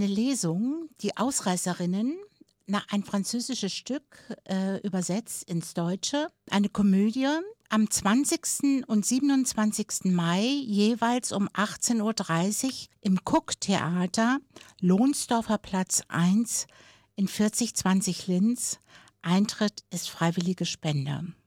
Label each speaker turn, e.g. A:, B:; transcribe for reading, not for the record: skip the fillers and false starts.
A: Eine Lesung, die Ausreißerinnen, ein französisches Stück, übersetzt ins Deutsche, eine Komödie, am 20. und 27. Mai jeweils um 18:30 Uhr im Cook-Theater, Lohnsdorfer Platz 1 in 4020 Linz. Eintritt ist freiwillige Spende.